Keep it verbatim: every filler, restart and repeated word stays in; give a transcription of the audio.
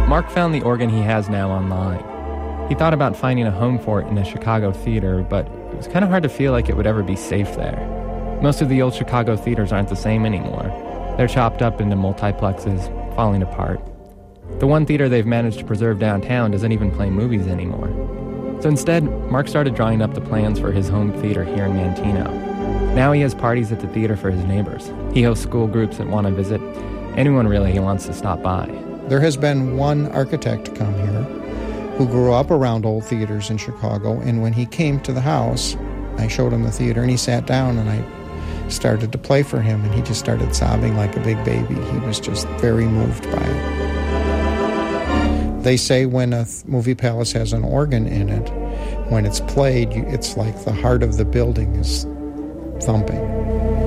Mark found the organ he has now online. He thought about finding a home for it in a Chicago theater, but it was kind of hard to feel like it would ever be safe there. Most of the old Chicago theaters aren't the same anymore. They're chopped up into multiplexes, falling apart. The one theater they've managed to preserve downtown doesn't even play movies anymore. So instead, Mark started drawing up the plans for his home theater here in Manteno. Now he has parties at the theater for his neighbors. He hosts school groups that want to visit. Anyone really he wants to stop by. There has been one architect come here who grew up around old theaters in Chicago, and when he came to the house, I showed him the theater, and he sat down, and I started to play for him, and he just started sobbing like a big baby. He was just very moved by it. They say when a th- movie palace has an organ in it, when it's played, you, it's like the heart of the building is thumping.